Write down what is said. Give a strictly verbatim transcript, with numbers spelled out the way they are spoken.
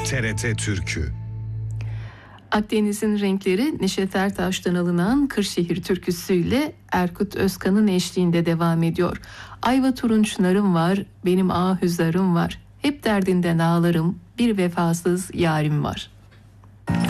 T R T Türkü. Akdeniz'in renkleri Neşet Ertaş'tan alınan Kırşehir türküsüyle Erkut Özkan'ın eşliğinde devam ediyor. Ayva turunçlarım var, benim ahüzarım var. Hep derdinden ağlarım, bir vefasız yarim var.